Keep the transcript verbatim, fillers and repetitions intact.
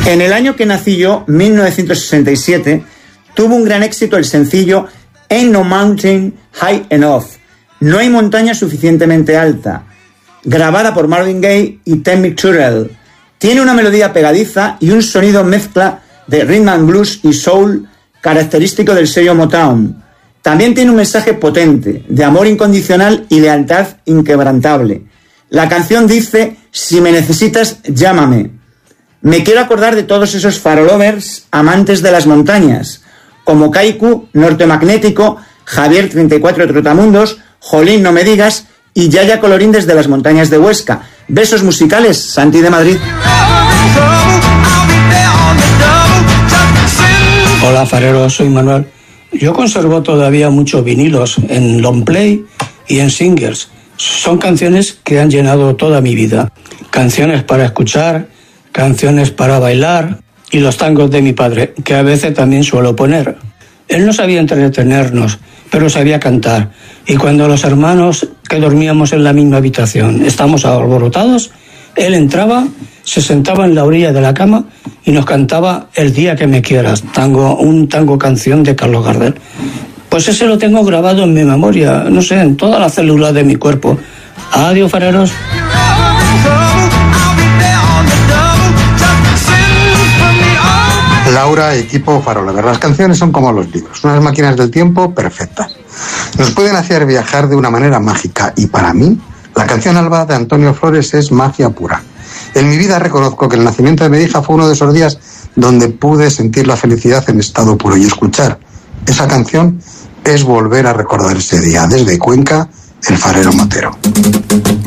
En el año que nací yo, mil novecientos sesenta y siete, tuvo un gran éxito el sencillo Ain't No Mountain High Enough, No hay montaña suficientemente alta, grabada por Marvin Gaye y Tammy Terrell. Tiene una melodía pegadiza y un sonido mezcla de rhythm and blues y soul característico del sello Motown. También tiene un mensaje potente, de amor incondicional y lealtad inquebrantable. La canción dice: si me necesitas, llámame. Me quiero acordar de todos esos farolovers amantes de las montañas, como Kaiku, Norte Magnético, Javier treinta y cuatro Trotamundos, Jolín No Me Digas y Yaya Colorín desde las montañas de Huesca. Besos musicales, Santi de Madrid. Hola fareros, soy Manuel. Yo conservo todavía muchos vinilos en long play y en singles. Son canciones que han llenado toda mi vida. Canciones para escuchar, canciones para bailar y los tangos de mi padre, que a veces también suelo poner. Él no sabía entretenernos, pero sabía cantar. Y cuando los hermanos que dormíamos en la misma habitación estábamos alborotados, él entraba, se sentaba en la orilla de la cama y nos cantaba El día que me quieras, tango, un tango canción de Carlos Gardel. Pues ese lo tengo grabado en mi memoria, no sé, en toda la célula de mi cuerpo. Adiós, fareros. Laura, equipo Farolever. Las canciones son como los libros, unas máquinas del tiempo perfectas. Nos pueden hacer viajar de una manera mágica y para mí, la canción Alba de Antonio Flores es magia pura. En mi vida reconozco que el nacimiento de mi hija fue uno de esos días donde pude sentir la felicidad en estado puro y escuchar esa canción es volver a recordar ese día. Desde Cuenca, el farero Motero.